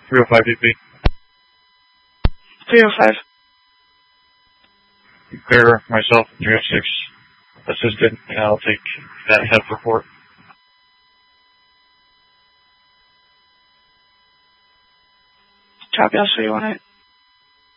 305 DP. 305. Clear myself, 306 assisted, and I'll take that head report. Copy, I'll show you on it.